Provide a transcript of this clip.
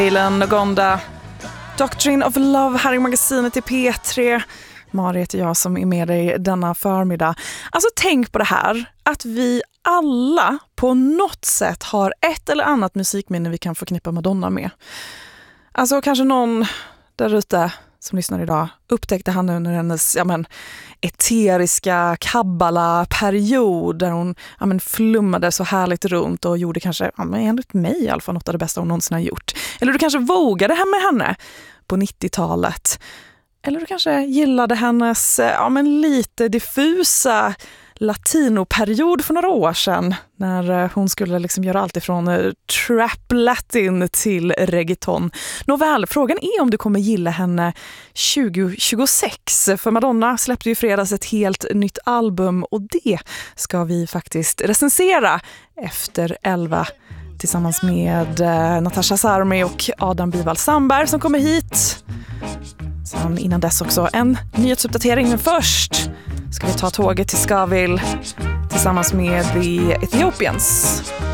Eilen och Gonda, Doctrine of Love här i magasinet i P3. Marit heter jag som är med dig denna förmiddag. Alltså tänk på det här, att vi alla på något sätt har ett eller annat musikminne vi kan förknippa Madonna med. Alltså kanske någon där ute som lyssnar idag upptäckte han under hennes eteriska kabbala-period där hon flummade så härligt runt och gjorde kanske, enligt mig i alla fall, något av det bästa hon någonsin har gjort. Eller du kanske vågade hem med henne på 90-talet. Eller du kanske gillade hennes lite diffusa latinoperiod för några år sedan när hon skulle göra allt ifrån trap latin till reggaeton. Nåväl, frågan är om du kommer gilla henne 2026, för Madonna släppte ju fredags ett helt nytt album och det ska vi faktiskt recensera efter 11 tillsammans med Natasha Sarmi och Adam Bival Sandberg som kommer hit. Sen innan dess också en nyhetsuppdatering, men först ska vi ta tåget till Skaville tillsammans med The Ethiopians.